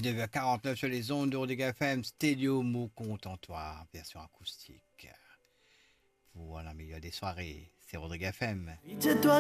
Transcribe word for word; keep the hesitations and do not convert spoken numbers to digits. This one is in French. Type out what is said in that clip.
dix-neuf heures quarante-neuf sur les ondes de Rodrigue F M, Stédio Mot Contentoire, version acoustique. Voilà, meilleur des soirées, c'est Rodrigue F M.